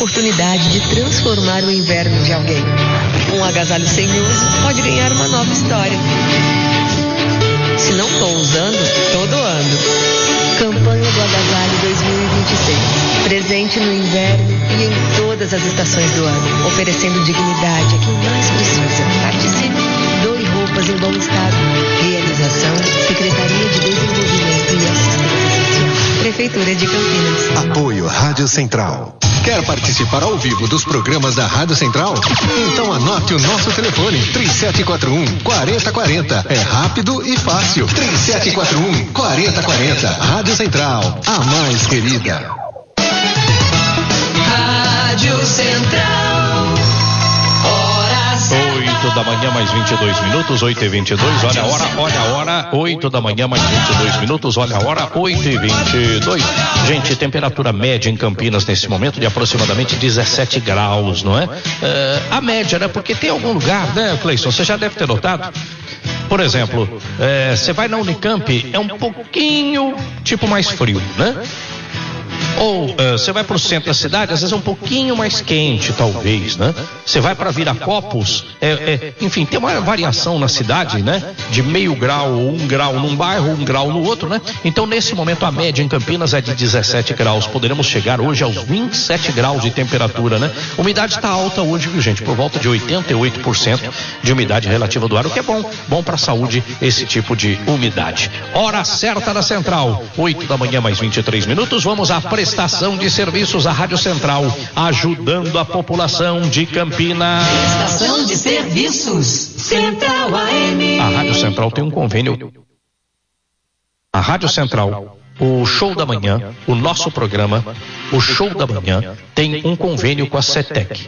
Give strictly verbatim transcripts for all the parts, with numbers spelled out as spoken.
oportunidade de transformar o inverno de alguém. Um agasalho sem uso pode ganhar uma nova história. Se não estou usando, tô doando. Campanha do Agasalho dois mil e vinte e seis. Presente no inverno e em todas as estações do ano, oferecendo dignidade a quem mais precisa. Participe, doe roupas em bom estado. Realização, Secretaria de Desenvolvimento e Assistência Social. Prefeitura de Campinas. Apoio Rádio Central. Quer participar ao vivo dos programas da Rádio Central? Então anote o nosso telefone, três sete quatro um, quatro zero quatro zero. É rápido e fácil. três sete quatro um, quatro zero quatro zero. Rádio Central, a mais querida. Rádio Central. oito da manhã, mais vinte e dois minutos, oito e vinte e dois, olha a hora, olha a hora, oito da manhã, mais vinte e dois minutos, olha a hora, oito e vinte e dois. Gente, temperatura média em Campinas nesse momento de aproximadamente dezessete graus, não é? é a média, né? Porque tem algum lugar, né, Cleison? Você já deve ter notado. Por exemplo, é, você vai na Unicamp, é um pouquinho, tipo, mais frio, né? Ou uh, você vai para o centro da cidade, às vezes é um pouquinho mais quente, talvez, né? Você vai para Viracopos, é, é, enfim, tem uma variação na cidade, né? De meio grau ou um grau num bairro, um grau no outro, né? Então, nesse momento, a média em Campinas é de dezessete graus. Poderemos chegar hoje aos vinte e sete graus de temperatura, né? A umidade está alta hoje, viu, gente? Por volta de oitenta e oito por cento de umidade relativa do ar, o que é bom, bom para a saúde, esse tipo de umidade. Hora certa da Central, oito da manhã, mais vinte e três minutos. Vamos à prestação de serviços à Rádio Central, ajudando a população de Campinas. Prestação de serviços Central A M. A Rádio Central tem um convênio. A Rádio Central, o Show da Manhã, o nosso programa, o Show da Manhã, tem um convênio com a CETEC.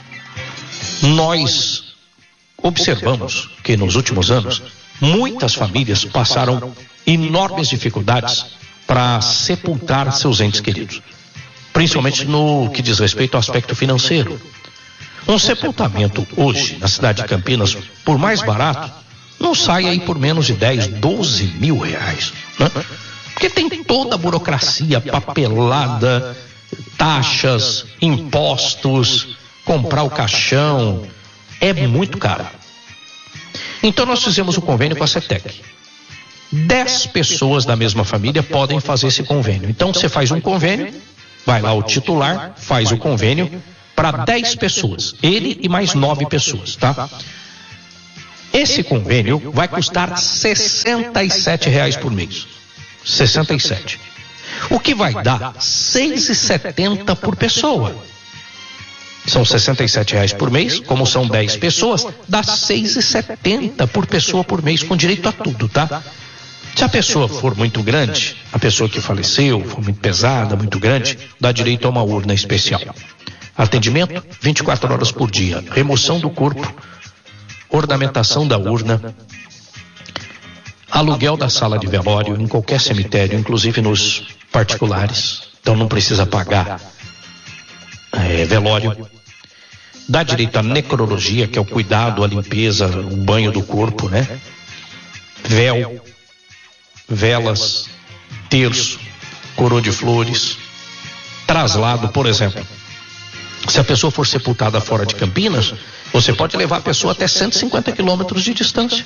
Nós observamos que nos últimos anos, muitas famílias passaram enormes dificuldades para sepultar seus entes queridos, principalmente no que diz respeito ao aspecto financeiro. Um sepultamento hoje na cidade de Campinas, por mais barato, não sai aí por menos de dez, doze mil reais, né? Porque tem toda a burocracia, papelada, taxas, impostos, comprar o caixão, é muito caro. Então nós fizemos o convênio com a CETEC. Dez pessoas da mesma família podem fazer esse convênio. Então você faz um convênio, vai lá o titular, faz o convênio para dez pessoas, ele e mais nove pessoas, tá? Esse convênio vai custar sessenta e sete reais por mês. sessenta e sete. O que vai dar seis reais e setenta centavos por pessoa. São sessenta e sete reais por mês, como são dez pessoas, dá seis reais e setenta centavos por pessoa por mês, com direito a tudo, tá? Se a pessoa for muito grande, a pessoa que faleceu, for muito pesada, muito grande, dá direito a uma urna especial. Atendimento, vinte e quatro horas por dia. Remoção do corpo, ornamentação da urna, aluguel da sala de velório em qualquer cemitério, inclusive nos particulares. Então não precisa pagar é, velório. Dá direito à necrologia, que é o cuidado, a limpeza, o banho do corpo, né? Véu, velas, terço, coroa de flores, traslado, por exemplo. Se a pessoa for sepultada fora de Campinas, você pode levar a pessoa até cento e cinquenta quilômetros de distância.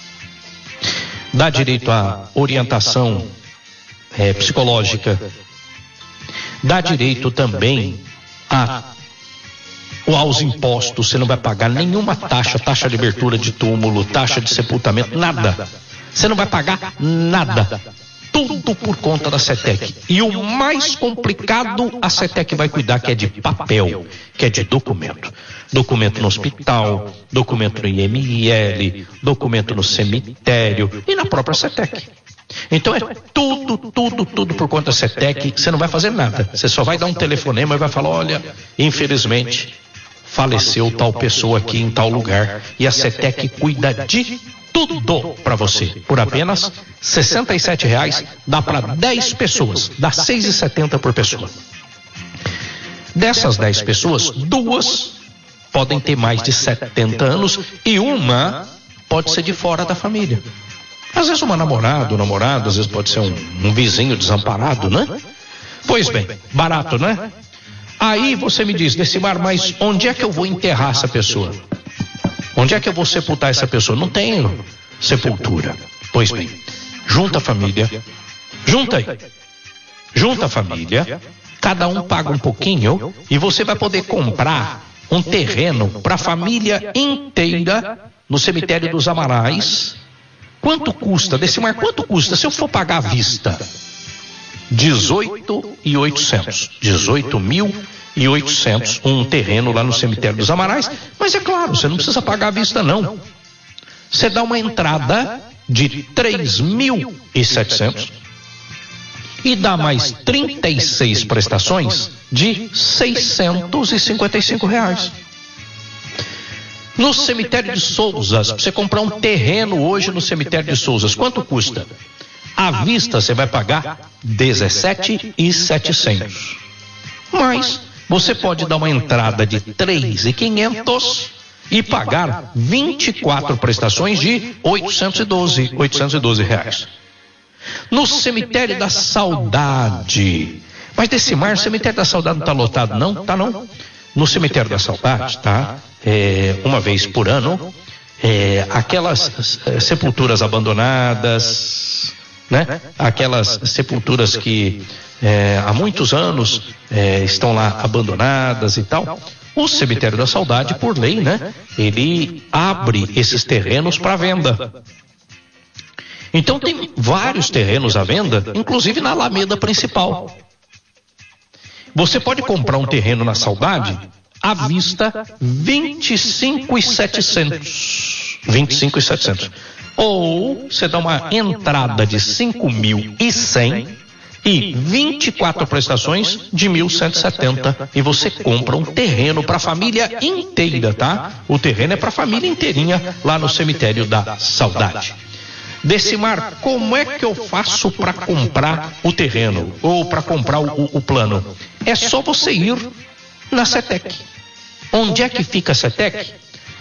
Dá direito à orientação é, psicológica. Dá direito também a, aos impostos. Você não vai pagar nenhuma taxa, taxa de abertura de túmulo, taxa de sepultamento, nada. Você não vai pagar nada. Tudo por conta da CETEC. E o mais complicado, a CETEC vai cuidar, que é de papel, que é de documento. Documento no hospital, documento no I M I L, documento no cemitério e na própria CETEC. Então é tudo, tudo, tudo por conta da CETEC. Você não vai fazer nada. Você só vai dar um telefonema e vai falar: olha, infelizmente faleceu tal pessoa aqui em tal lugar. E a CETEC cuida de tudo para você, por apenas sessenta e sete reais, dá para dez pessoas, dá seis reais e setenta centavos por pessoa. Dessas dez pessoas, duas podem ter mais de setenta anos e uma pode ser de fora da família. Às vezes uma namorada, um namorado, às vezes pode ser um, um vizinho desamparado, né? Pois bem, barato, né? Aí você me diz, Decimar, mas onde é que eu vou enterrar essa pessoa? Onde é que eu vou sepultar essa pessoa? Não tenho sepultura. Pois bem, junta a família, junta aí, junta a família, cada um paga um pouquinho e você vai poder comprar um terreno para a família inteira no cemitério dos Amarais. Quanto custa, Decimar, quanto custa se eu for pagar à vista? dezoito mil e oitocentos. dezoito mil e oitocentos, um terreno lá no cemitério dos Amarais. Mas é claro, você não precisa pagar à vista não. Você dá uma entrada de três mil e setecentos e dá mais trinta e seis prestações de seiscentos e cinquenta e cinco reais. No cemitério de Souzas, para você comprar um terreno hoje no cemitério de Souzas, quanto custa? À vista você vai pagar dezessete mil e setecentos. Mas você pode dar uma entrada de três mil e quinhentos e pagar vinte e quatro prestações de oitocentos e doze reais. No cemitério da Saudade, mas Decimar, o cemitério da Saudade não está lotado não? Tá não? No cemitério da Saudade, tá? É, uma vez por ano, é, aquelas é, sepulturas abandonadas, né? Aquelas sepulturas que é, há muitos anos é, estão lá abandonadas e tal. O cemitério da Saudade, por lei, né? Ele abre esses terrenos para venda. Então tem vários terrenos à venda, inclusive na Alameda principal. Você pode comprar um terreno na Saudade à vista vinte e cinco mil e setecentos. vinte e cinco mil e setecentos. Ou você dá uma entrada de cinco mil e cem e vinte e quatro prestações de mil cento e setenta e você compra um terreno para a família inteira, tá? O terreno é para a família inteirinha lá no cemitério da Saudade. Decimar, como é que eu faço para comprar o terreno ou para comprar o, o plano? É só você ir na CETEC. Onde é que fica a CETEC?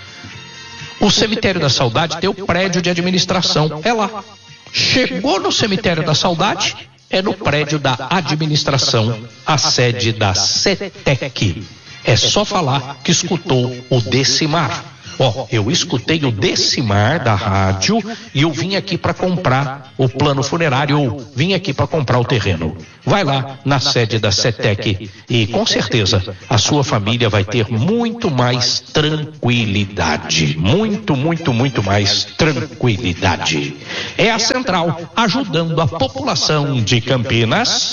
O cemitério da Saudade tem o prédio de administração, é lá. Chegou no cemitério da Saudade, é no prédio da administração, a sede da CETEC. É só falar que escutou o Decimar. Ó, oh, eu escutei o Decimar da rádio e eu vim aqui para comprar o plano funerário, ou vim aqui para comprar o terreno. Vai lá na sede da CETEC e com certeza a sua família vai ter muito mais tranquilidade. Muito, muito, muito mais tranquilidade. É a Central ajudando a população de Campinas.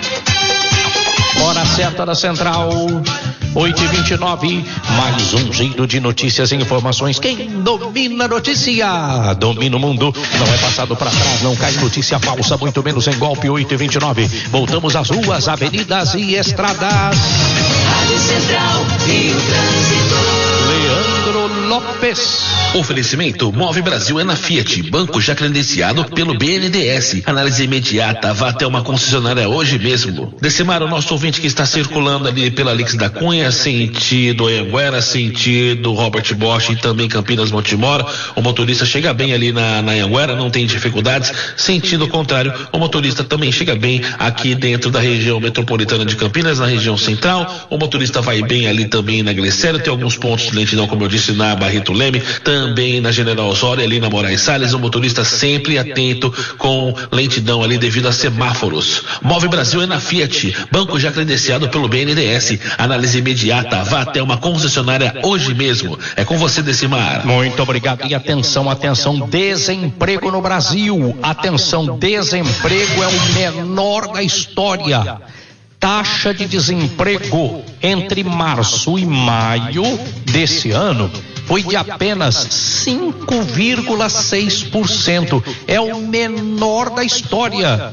Hora certa da Central, oito e vinte e nove, mais um giro de notícias e informações. Quem domina a notícia, domina o mundo. Não é passado para trás, não cai notícia falsa, muito menos em golpe. Oito e vinte e nove, voltamos às ruas, avenidas e estradas. Rádio Central e o trânsito. Leandro Lopes. Oferecimento Move Brasil é na Fiat, banco já credenciado pelo B N D E S. Análise imediata, vá até uma concessionária hoje mesmo. Decimar, o nosso ouvinte que está circulando ali pela Lix da Cunha, sentido Anhanguera, sentido Robert Bosch e também Campinas Montemor. O motorista chega bem ali na, na Anhanguera, não tem dificuldades. Sentido contrário, o motorista também chega bem aqui dentro da região metropolitana de Campinas, na região central. O motorista vai bem ali também na Glicério, tem alguns pontos de lentidão, como eu disse, na Barreto Leme, também na General Osório, ali na Moraes Salles. O motorista sempre atento com lentidão ali devido a semáforos. Move Brasil é na Fiat, banco já credenciado pelo B N D E S. Análise imediata, vá até uma concessionária hoje mesmo. É com você, Decimar. Muito obrigado. E atenção, atenção, desemprego no Brasil. Atenção, desemprego é o menor da história. Taxa de desemprego entre março e maio desse ano foi de apenas cinco vírgula seis por cento. É o menor da história.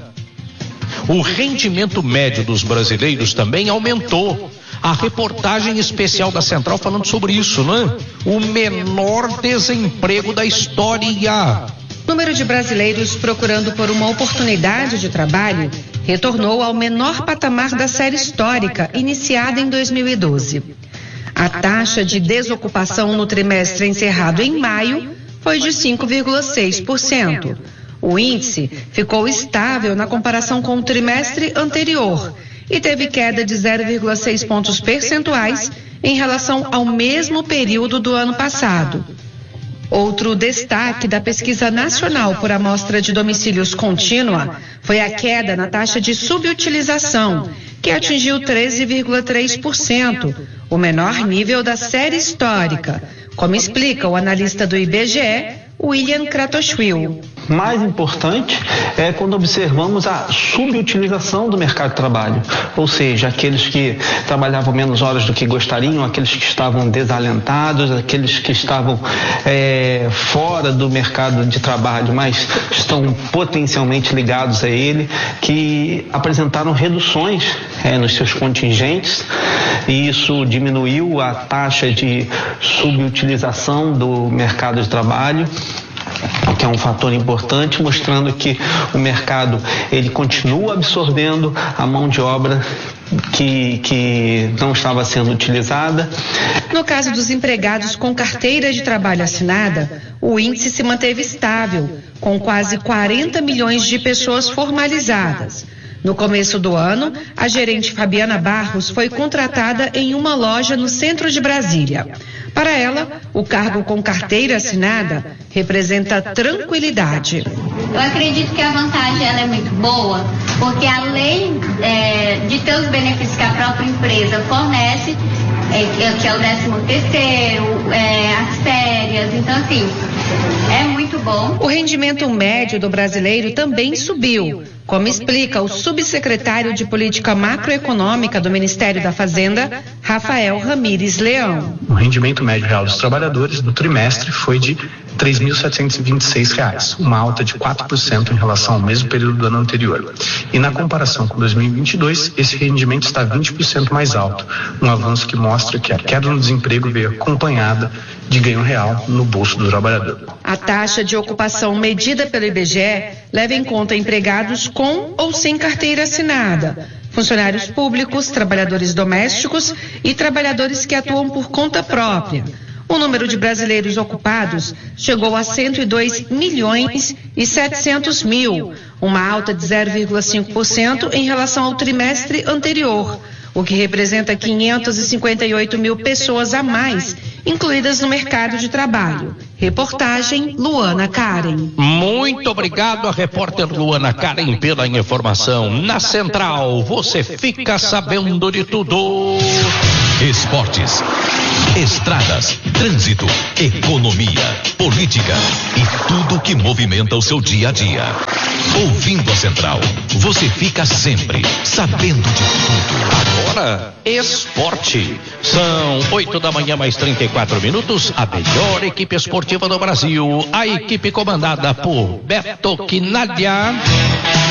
O rendimento médio dos brasileiros também aumentou. A reportagem especial da Central falando sobre isso, né? O menor desemprego da história. O número de brasileiros procurando por uma oportunidade de trabalho retornou ao menor patamar da série histórica, iniciada em dois mil e doze. A taxa de desocupação no trimestre encerrado em maio foi de cinco vírgula seis por cento. O índice ficou estável na comparação com o trimestre anterior e teve queda de zero vírgula seis pontos percentuais em relação ao mesmo período do ano passado. Outro destaque da pesquisa nacional por amostra de domicílios contínua foi a queda na taxa de subutilização, que atingiu treze vírgula três por cento, o menor nível da série histórica, como explica o analista do I B G E, William Kratochwil. Mais importante é quando observamos a subutilização do mercado de trabalho, ou seja, aqueles que trabalhavam menos horas do que gostariam, aqueles que estavam desalentados, aqueles que estavam é, fora do mercado de trabalho, mas estão potencialmente ligados a ele, que apresentaram reduções é, nos seus contingentes, e isso diminuiu a taxa de subutilização do mercado de trabalho, que é um fator importante, mostrando que o mercado ele continua absorvendo a mão de obra que, que não estava sendo utilizada. No caso dos empregados com carteira de trabalho assinada, o índice se manteve estável, com quase quarenta milhões de pessoas formalizadas. No começo do ano, a gerente Fabiana Barros foi contratada em uma loja no centro de Brasília. Para ela, o cargo com carteira assinada representa tranquilidade. Eu acredito que a vantagem ela é muito boa, porque além é, de ter os benefícios que a própria empresa fornece, é, que é o décimo terceiro, é, as férias, então assim, é muito bom. O rendimento médio do brasileiro também subiu, como explica o subsecretário de Política Macroeconômica do Ministério da Fazenda, Rafael Ramires Leão. O rendimento médio real dos trabalhadores no trimestre foi de três mil setecentos e vinte e seis reais, uma alta de quatro por cento em relação ao mesmo período do ano anterior. E na comparação com dois mil e vinte e dois, esse rendimento está vinte por cento mais alto, um avanço que mostra que a queda no desemprego veio acompanhada de ganho real no bolso do trabalhador. A taxa de ocupação medida pelo I B G E leva em conta empregados com ou sem carteira assinada, funcionários públicos, trabalhadores domésticos e trabalhadores que atuam por conta própria. O número de brasileiros ocupados chegou a cento e dois milhões e setecentos mil, uma alta de zero vírgula cinco por cento em relação ao trimestre anterior, o que representa quinhentos e cinquenta e oito mil pessoas a mais incluídas no mercado de trabalho. Reportagem Luana Karen. Muito obrigado a repórter Luana Karen pela informação. Na Central, você fica sabendo de tudo. Esportes, estradas, trânsito, economia, política e tudo que movimenta o seu dia a dia. Ouvindo a Central, você fica sempre sabendo de tudo. Agora, esporte. São oito da manhã mais trinta e quatro minutos. A melhor equipe esportiva do Brasil. A equipe comandada por Beto Quinalha